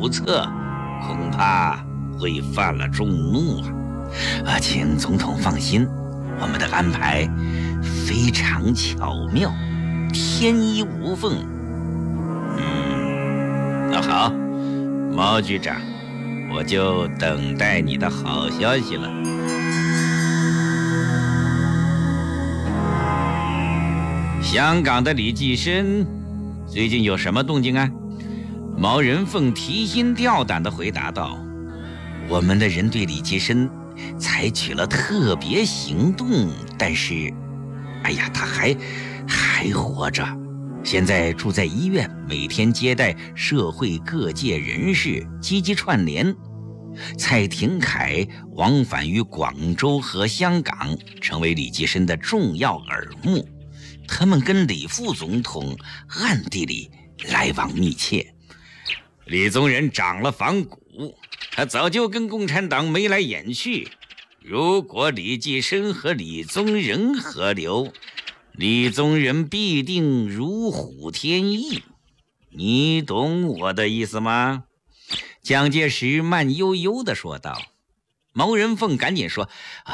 不测，恐怕会犯了众怒请总统放心，我们的安排非常巧妙，天衣无缝。那好，毛局长，我就等待你的好消息了。香港的李济深最近有什么动静啊？毛人凤提心吊胆地回答道：我们的人对李济深采取了特别行动，但是他还活着，现在住在医院，每天接待社会各界人士，积极串联。蔡廷锴往返于广州和香港，成为李济深的重要耳目。他们跟李副总统暗地里来往密切。李宗仁涨了反骨，他早就跟共产党眉来眼去。如果李济深和李宗仁合流，李宗仁必定如虎添翼。你懂我的意思吗？蒋介石慢悠悠地说道。毛人凤赶紧说